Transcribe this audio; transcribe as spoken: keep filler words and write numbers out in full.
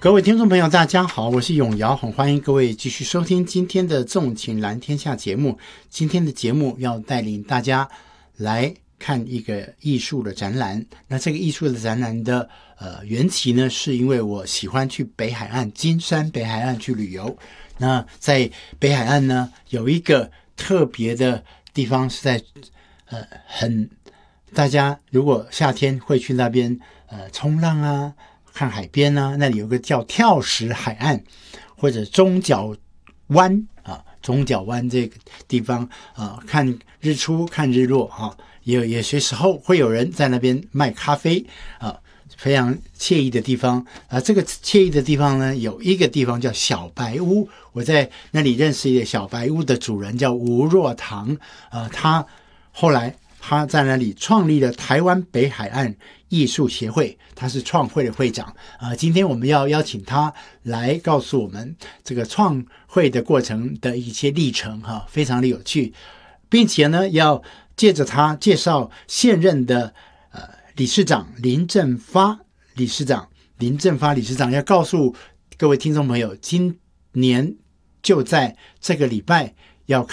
各位听众朋友大家好，我是永尧，很欢迎各位继续收听今天的纵情蓝天下节目。今天的节目要带领大家来看一个艺术的展览。那这个艺术的展览的呃缘起呢，是因为我喜欢去北海岸金山北海岸去旅游。那在北海岸呢，有一个特别的地方是在呃很大家如果夏天会去那边呃冲浪啊，看海边啊，那里有个叫跳石海岸或者中角湾啊，中角湾这个地方啊，看日出看日落啊，也也随时候会有人在那边卖咖啡啊，非常惬意的地方啊。这个惬意的地方呢，有一个地方叫小白屋，我在那里认识一个小白屋的主人叫吴若堂啊，他后来他在那里创立了台湾北海岸艺术协会，他是创会的会长啊、呃。今天我们要邀请他来告诉我们这个创会的过程的一些历程哈、啊，非常的有趣，并且呢，要借着他介绍现任的呃理事长林正发理事长林正发理事长要告诉各位听众朋友，今年就在这个礼拜要